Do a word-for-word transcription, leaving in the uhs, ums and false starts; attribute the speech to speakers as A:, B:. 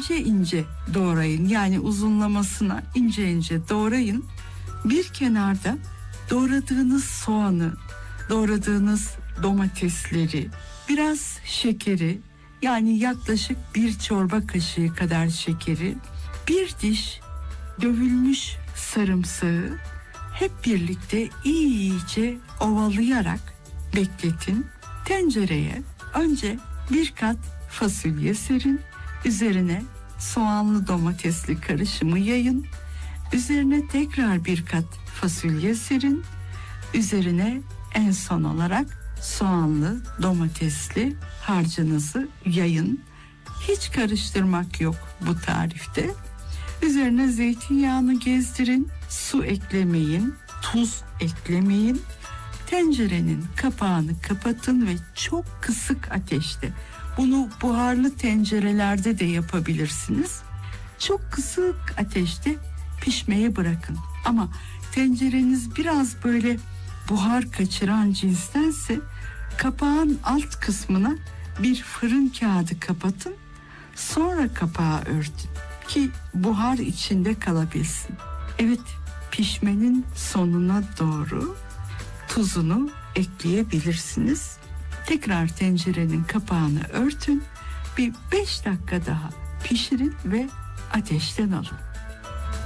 A: ince ince doğrayın. Yani uzunlamasına ince ince doğrayın. Bir kenarda doğradığınız soğanı, doğradığınız domatesleri, biraz şekeri, yani yaklaşık bir çorba kaşığı kadar şekeri, bir diş dövülmüş sarımsağı hep birlikte iyice ovalayarak bekletin. Tencereye önce bir kat fasulye serin, üzerine soğanlı domatesli karışımı yayın, üzerine tekrar bir kat fasulye serin, üzerine en son olarak soğanlı domatesli harcınızı yayın. Hiç karıştırmak yok bu tarifte. Üzerine zeytinyağını gezdirin, su eklemeyin, tuz eklemeyin. Tencerenin kapağını kapatın ve çok kısık ateşte. Bunu buharlı tencerelerde de yapabilirsiniz. Çok kısık ateşte pişmeye bırakın. Ama tencereniz biraz böyle buhar kaçıran cinstense kapağın alt kısmına bir fırın kağıdı kapatın. Sonra kapağı örtün ki buhar içinde kalabilsin. Evet, pişmenin sonuna doğru tuzunu ekleyebilirsiniz. Tekrar tencerenin kapağını örtün. Bir beş dakika daha pişirin ve ateşten alın.